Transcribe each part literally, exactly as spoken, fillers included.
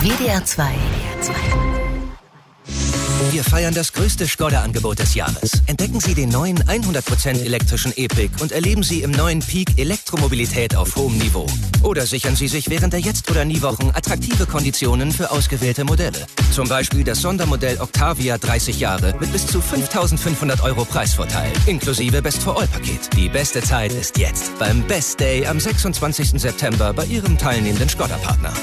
W D R zwei. Wir feiern das größte Skoda-Angebot des Jahres. Entdecken Sie den neuen hundert Prozent elektrischen E-Pick und erleben Sie im neuen Peak Elektromobilität auf hohem Niveau. Oder sichern Sie sich während der Jetzt- oder Nie-Wochen attraktive Konditionen für ausgewählte Modelle. Zum Beispiel das Sondermodell Octavia dreißig Jahre mit bis zu fünftausendfünfhundert Euro Preisvorteil. Inklusive Best-for-All-Paket. Die beste Zeit ist jetzt. Beim Best Day am sechsundzwanzigsten September bei Ihrem teilnehmenden Skoda-Partner.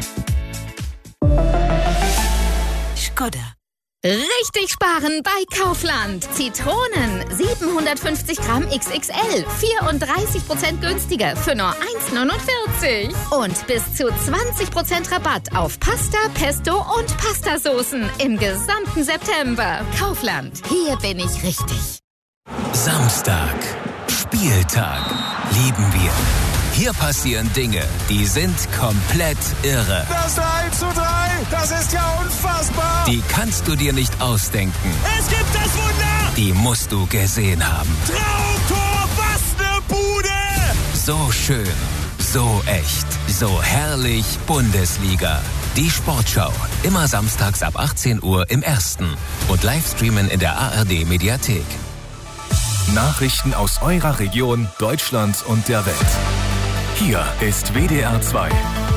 Skoda. Richtig sparen bei Kaufland. Zitronen siebenhundertfünfzig Gramm X X L, vierunddreißig Prozent günstiger für nur eins neunundvierzig. Und bis zu zwanzig Prozent Rabatt auf Pasta, Pesto und Pastasoßen im gesamten September. Kaufland, hier bin ich richtig. Samstag, Spieltag, lieben wir. Hier passieren Dinge, die sind komplett irre. Das drei zu drei, das ist ja unfassbar. Die kannst du dir nicht ausdenken. Es gibt das Wunder. Die musst du gesehen haben. Traumtor, was ne Bude. So schön, so echt, so herrlich Bundesliga. Die Sportschau, immer samstags ab achtzehn Uhr im Ersten und Livestreamen in der A R D Mediathek. Nachrichten aus eurer Region, Deutschland und der Welt. Hier ist W D R zwei.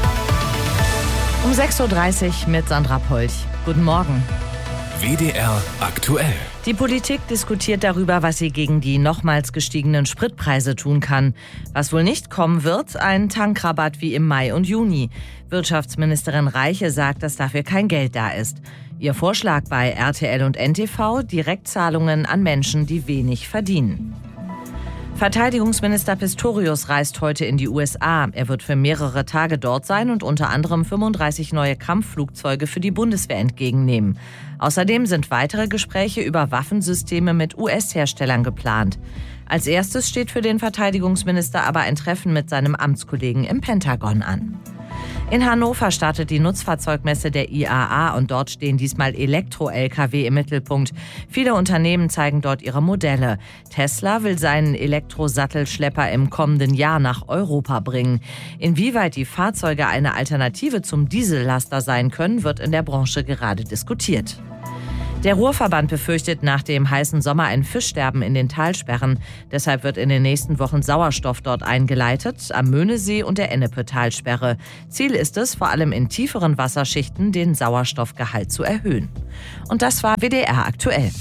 Um sechs Uhr dreißig mit Sandra Polch. Guten Morgen. W D R aktuell. Die Politik diskutiert darüber, was sie gegen die nochmals gestiegenen Spritpreise tun kann. Was wohl nicht kommen wird, ein Tankrabatt wie im Mai und Juni. Wirtschaftsministerin Reiche sagt, dass dafür kein Geld da ist. Ihr Vorschlag bei R T L und N T V: Direktzahlungen an Menschen, die wenig verdienen. Verteidigungsminister Pistorius reist heute in die U S A. Er wird für mehrere Tage dort sein und unter anderem fünfunddreißig neue Kampfflugzeuge für die Bundeswehr entgegennehmen. Außerdem sind weitere Gespräche über Waffensysteme mit U S-Herstellern geplant. Als erstes steht für den Verteidigungsminister aber ein Treffen mit seinem Amtskollegen im Pentagon an. In Hannover startet die Nutzfahrzeugmesse der I A A und dort stehen diesmal Elektro-L K W im Mittelpunkt. Viele Unternehmen zeigen dort ihre Modelle. Tesla will seinen Elektrosattelschlepper im kommenden Jahr nach Europa bringen. Inwieweit die Fahrzeuge eine Alternative zum Diesellaster sein können, wird in der Branche gerade diskutiert. Der Ruhrverband befürchtet nach dem heißen Sommer ein Fischsterben in den Talsperren. Deshalb wird in den nächsten Wochen Sauerstoff dort eingeleitet, am Möhnesee und der Ennepe-Talsperre. Ziel ist es, vor allem in tieferen Wasserschichten den Sauerstoffgehalt zu erhöhen. Und das war W D R aktuell.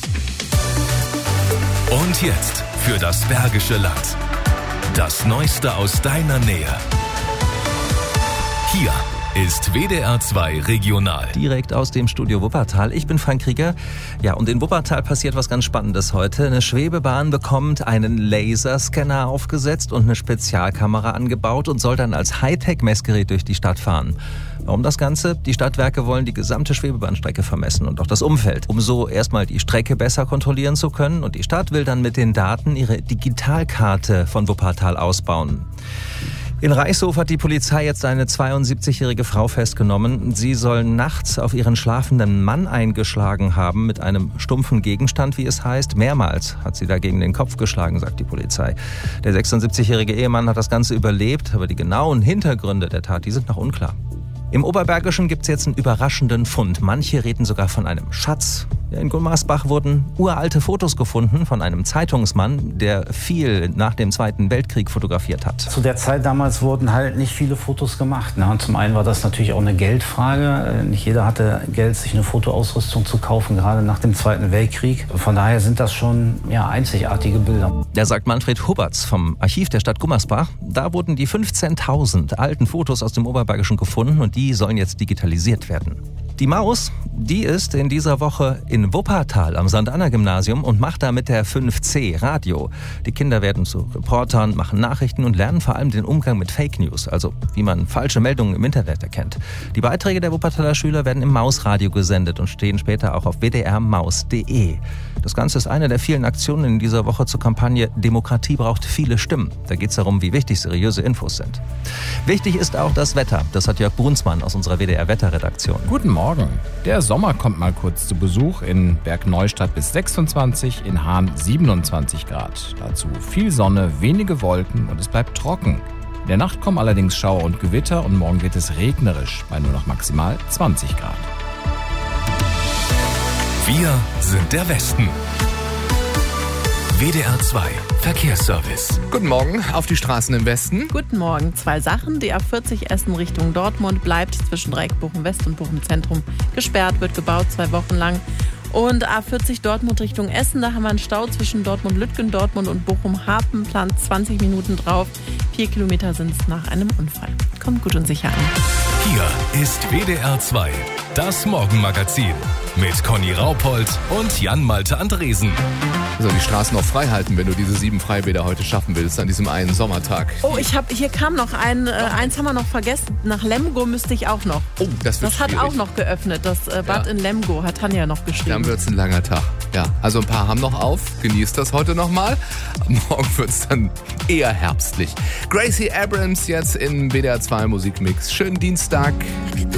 Und jetzt für das Bergische Land. Das Neueste aus deiner Nähe. Hier ist W D R zwei Regional. Direkt aus dem Studio Wuppertal. Ich bin Frank Krieger. Ja, und in Wuppertal passiert was ganz Spannendes heute. Eine Schwebebahn bekommt einen Laserscanner aufgesetzt und eine Spezialkamera angebaut und soll dann als Hightech-Messgerät durch die Stadt fahren. Warum das Ganze? Die Stadtwerke wollen die gesamte Schwebebahnstrecke vermessen und auch das Umfeld, um so erstmal die Strecke besser kontrollieren zu können. Und die Stadt will dann mit den Daten ihre Digitalkarte von Wuppertal ausbauen. In Reichshof hat die Polizei jetzt eine zweiundsiebzigjährige Frau festgenommen. Sie soll nachts auf ihren schlafenden Mann eingeschlagen haben mit einem stumpfen Gegenstand, wie es heißt. Mehrmals hat sie da gegen den Kopf geschlagen, sagt die Polizei. Der sechsundsiebzigjährige Ehemann hat das Ganze überlebt, aber die genauen Hintergründe der Tat, die sind noch unklar. Im Oberbergischen gibt es jetzt einen überraschenden Fund. Manche reden sogar von einem Schatz. In Gummersbach wurden uralte Fotos gefunden von einem Zeitungsmann, der viel nach dem Zweiten Weltkrieg fotografiert hat. Zu der Zeit damals wurden halt nicht viele Fotos gemacht. Ne? Und zum einen war das natürlich auch eine Geldfrage. Nicht jeder hatte Geld, sich eine Fotoausrüstung zu kaufen, gerade nach dem Zweiten Weltkrieg. Von daher sind das schon ja, einzigartige Bilder. Da sagt Manfred Huberts vom Archiv der Stadt Gummersbach, da wurden die fünfzehntausend alten Fotos aus dem Oberbergischen gefunden und die sollen jetzt digitalisiert werden. Die Maus, die ist in dieser Woche in Wuppertal am Sankt Anna Gymnasium und macht da mit der fünf C Radio. Die Kinder werden zu Reportern, machen Nachrichten und lernen vor allem den Umgang mit Fake News, also wie man falsche Meldungen im Internet erkennt. Die Beiträge der Wuppertaler Schüler werden im Mausradio gesendet und stehen später auch auf w d r maus punkt d e. Das Ganze ist eine der vielen Aktionen in dieser Woche zur Kampagne Demokratie braucht viele Stimmen. Da geht es darum, wie wichtig seriöse Infos sind. Wichtig ist auch das Wetter. Das hat Jörg Brunsmann aus unserer W D R-Wetterredaktion. Guten Morgen. Der Sommer kommt mal kurz zu Besuch. In Bergneustadt bis sechsundzwanzig, in Hahn siebenundzwanzig Grad. Dazu viel Sonne, wenige Wolken und es bleibt trocken. der Nacht kommen allerdings Schauer und Gewitter und morgen wird es regnerisch bei nur noch maximal zwanzig Grad. Wir sind der Westen. W D R zwei Verkehrsservice. Guten Morgen auf die Straßen im Westen. Guten Morgen. Zwei Sachen. Die A vierzig Essen Richtung Dortmund bleibt zwischen Dreieck Bochum West und Bochum Zentrum gesperrt, wird gebaut zwei Wochen lang. Und A vierzig Dortmund Richtung Essen, da haben wir einen Stau zwischen Dortmund-Lütgen, Dortmund und Bochum-Hapen, plant zwanzig Minuten drauf. Vier Kilometer sind es nach einem Unfall. Kommt gut und sicher an. Hier ist W D R zwei, das Morgenmagazin mit Conny Raupold und Jan-Malte Andresen. So, die Straßen noch frei halten, wenn du diese sieben Freibäder heute schaffen willst, an diesem einen Sommertag. Oh, ich hab, hier kam noch ein, äh, eins haben wir noch vergessen. Nach Lemgo müsste ich auch noch. Oh, das wird Das hat schwierig. auch noch geöffnet, das äh, Bad Ja. in Lemgo, hat Tanja noch geschrieben. Dann wird's ein langer Tag. Ja, also ein paar haben noch auf. Genießt das heute nochmal. Morgen wird's dann eher herbstlich. Gracie Abrams jetzt in W D R zwei Musikmix. Schönen Dienstag.